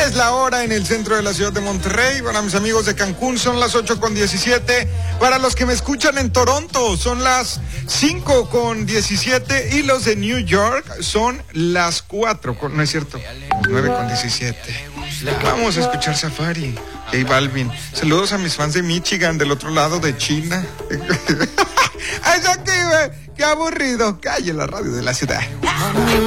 es la hora en el centro de la ciudad de Monterrey. Para mis amigos de Cancún son las 8:17. Para los que me escuchan en Toronto son las 5:17. Y los de New York son las 4. No es cierto, 9:17. Vamos a escuchar Safari, J Balvin. Saludos a mis fans de Michigan, del otro lado de China. Ay, ya que, qué aburrido. Calle la radio de la ciudad.